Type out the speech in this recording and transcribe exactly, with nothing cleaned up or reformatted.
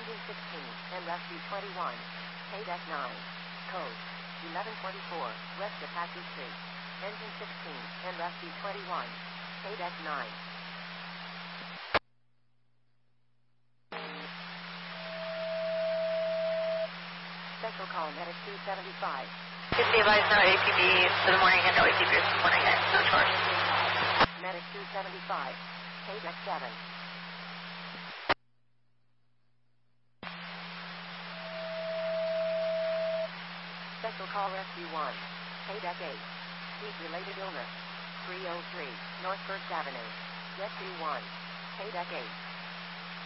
Engine sixteen and rescue twenty-one. K-Deck nine. Code eleven forty-four, west Apache Street. Engine sixteen and rescue twenty-one. K-Deck nine. Special call Medic two seventy-five. fifty advised, no A T Bs for the morning and no A T Bs for the morning and no charge. Medic two seventy-five. K-Deck seven. Special call Rescue one. K-Deck eight. Heat-related illness. three oh three, North First Avenue. Rescue one. K-Deck eight.